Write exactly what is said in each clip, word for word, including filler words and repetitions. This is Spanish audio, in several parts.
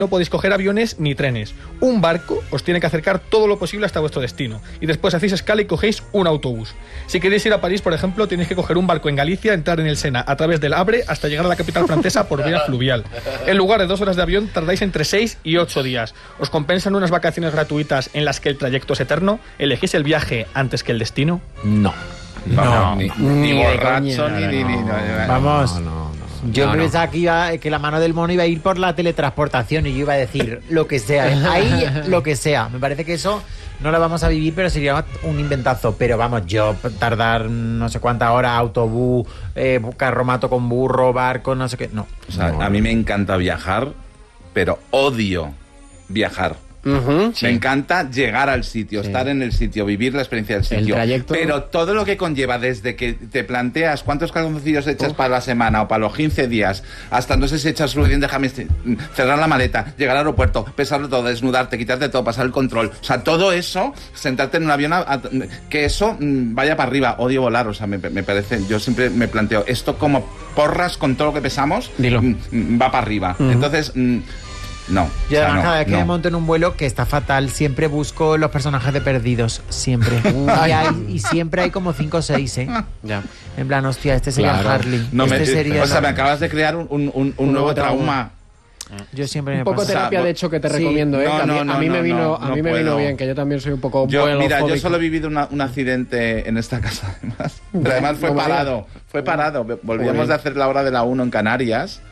no podéis coger aviones ni trenes. Un barco os tiene que acercar todo lo posible hasta vuestro destino. Y después hacéis escala y cogéis un autobús. Si queréis ir a París, por ejemplo, tenéis que coger un barco en Galicia, entrar en el Sena a través del Havre hasta llegar a la capital francesa por vía fluvial. En lugar de dos horas de avión, tardáis entre seis y ocho días. ¿Os compensan unas vacaciones gratuitas en las que el trayecto es eterno? ¿Elegís el viaje antes que el destino? No. No, no ni, ni, ni borracho, ni, ni, ni, no, Vamos. No, no, no. Yo no, pensaba no. que, iba, que la mano del mono iba a ir por la teletransportación y yo iba a decir lo que sea. Ahí lo que sea. Me parece que eso no lo vamos a vivir, pero sería un inventazo. Pero vamos, yo tardar no sé cuántas horas, autobús, eh, carromato con burro, barco, no sé qué. No. O sea, no. a mí me encanta viajar, pero odio viajar. Uh-huh, sí. Me encanta llegar al sitio, sí. estar en el sitio, vivir la experiencia del sitio. El trayecto... Pero todo lo que conlleva desde que te planteas cuántos calzoncillos echas uh. para la semana o para los quince días, hasta no sé si echas suficiente jamás, cerrar la maleta, llegar al aeropuerto, pesarlo todo, desnudarte, quitarte todo, pasar el control. O sea, todo eso, sentarte en un avión, a, a, que eso mmm, vaya para arriba. Odio volar, o sea, me, me parece, yo siempre me planteo, esto como porras con todo lo que pesamos, mmm, va para arriba. Uh-huh. Entonces... Mmm, No. Yo o sea, no, cada no, vez que no. me monto en un vuelo que está fatal, siempre busco los personajes de Perdidos, siempre. y, hay, y siempre hay como cinco o seis, ¿eh? Ya. En plan, hostia, este sería claro. Harley. No este me, sería o sea, me acabas de crear un, un, un, un nuevo trauma. trauma. Yo siempre me un poco pasa. terapia, o sea, de hecho, que te sí. recomiendo, ¿eh? No, que a mí, no, no, a mí me no, vino, no, a mí no me vino puedo. bien, que yo también soy un poco Yo, mira, yo vuelofóbico. solo he vivido una, un accidente en esta casa, además. Pero además fue No me parado, digas. fue parado. Volvíamos de hacer la hora de la uno en Canarias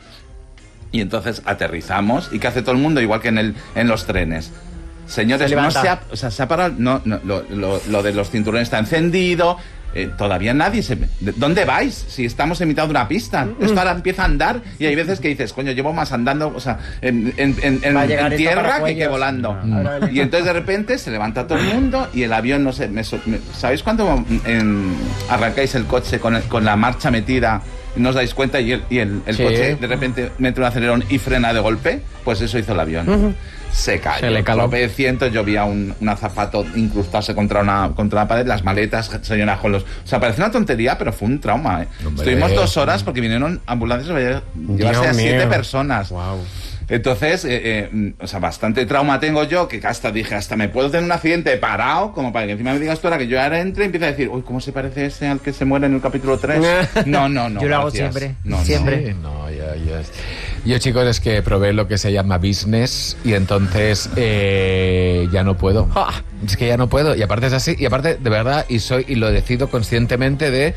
y entonces aterrizamos. ¿Y qué hace todo el mundo? Igual que en, el, en los trenes. Señores, se no se ha, o sea, se ha parado, no, no, lo, lo, lo de los cinturones está encendido, eh, todavía nadie se... ¿Dónde vais? Si estamos en mitad de una pista, esto ahora empieza a andar y hay veces que dices, coño, llevo más andando, o sea, en, en, en, en, en tierra que, que volando. No. Y entonces de repente se levanta todo el mundo y el avión, no sé, me, me, ¿sabéis cuando en, arrancáis el coche con, el, con la marcha metida? No os dais cuenta y el, y el, el sí. coche de repente mete un acelerón y frena de golpe, pues eso hizo el avión. Uh-huh. Se cayó. Se le caló. Tropecientos, yo vi a un, un azafato incrustarse contra una, contra la pared, las maletas se llenan con los... O sea, parece una tontería, pero fue un trauma, ¿eh? Hombre, Estuvimos dos horas porque vinieron ambulancias a llevarse a siete personas. Wow. Entonces, eh, eh, o sea, bastante trauma tengo yo, que hasta dije, hasta me puedo tener un accidente parado, como para que encima me digas tú ahora que yo ahora entre y empiece a decir, uy, ¿cómo se parece ese al que se muere en el capítulo tres? No, no, no. Yo lo hago gracias. siempre, no, siempre. No, no ya, ya. Yo, chicos, es que probé lo que se llama business y entonces eh, ya no puedo. Es que ya no puedo. Y aparte es así, y aparte, de verdad, y soy y lo decido conscientemente de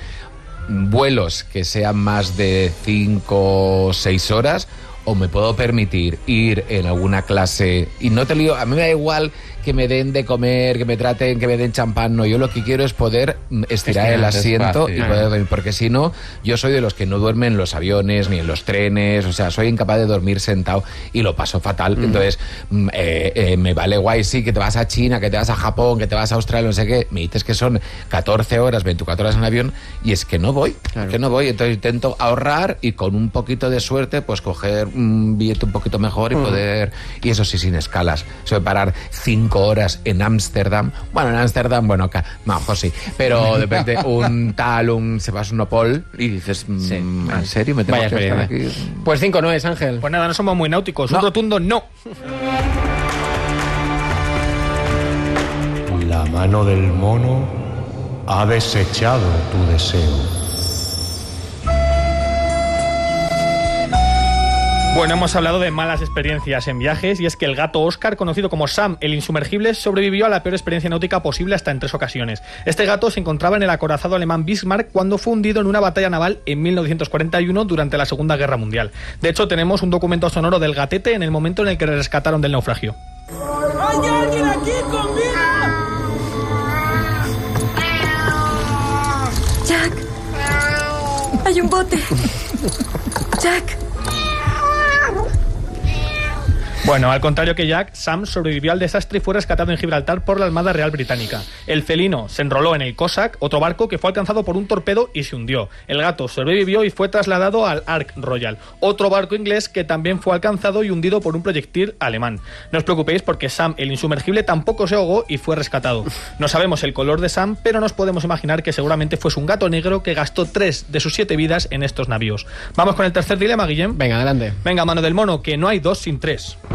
vuelos que sean más de cinco o seis horas, o me puedo permitir ir en alguna clase, y no te lío, a mí me da igual que me den de comer, que me traten, que me den champán, no, yo lo que quiero es poder estirar el asiento y poder dormir, porque si no, yo soy de los que no duermen en los aviones ni en los trenes, o sea, soy incapaz de dormir sentado y lo paso fatal, mm. entonces eh, eh, me vale guay, sí, que te vas a China, que te vas a Japón, que te vas a Australia, no sé qué, me dices que son catorce horas, veinticuatro horas en avión y es que no voy, claro. que no voy, entonces intento ahorrar y con un poquito de suerte pues coger un billete un poquito mejor y mm. poder, y eso sí, sin escalas, eso de parar cinco horas en Ámsterdam, bueno, en Ámsterdam, bueno, acá, no, pues sí, pero de repente un tal, un Sebastopol y dices, sí. ¿en serio me tengo Vaya que estar aquí? Pues cinco no es, Ángel. Pues nada, no somos muy náuticos, no. un rotundo no. La mano del mono ha desechado tu deseo. Bueno, hemos hablado de malas experiencias en viajes y es que el gato Oscar, conocido como Sam el insumergible, sobrevivió a la peor experiencia náutica posible hasta en tres ocasiones. Este gato se encontraba en el acorazado alemán Bismarck cuando fue hundido en una batalla naval en mil novecientos cuarenta y uno durante la Segunda Guerra Mundial. De hecho, tenemos un documento sonoro del gatete en el momento en el que le rescataron del naufragio. ¡Hay alguien aquí conmigo! Jack, hay un bote. Jack. Bueno, al contrario que Jack, Sam sobrevivió al desastre y fue rescatado en Gibraltar por la Armada Real Británica. El felino se enroló en el Cossack, otro barco que fue alcanzado por un torpedo y se hundió. El gato sobrevivió y fue trasladado al Ark Royal, otro barco inglés que también fue alcanzado y hundido por un proyectil alemán. No os preocupéis porque Sam el insumergible tampoco se ahogó y fue rescatado. No sabemos el color de Sam, pero nos podemos imaginar que seguramente fuese un gato negro que gastó tres de sus siete vidas en estos navíos. Vamos con el tercer dilema, Guillem. Venga, adelante. Venga, mano del mono, que no hay dos sin tres.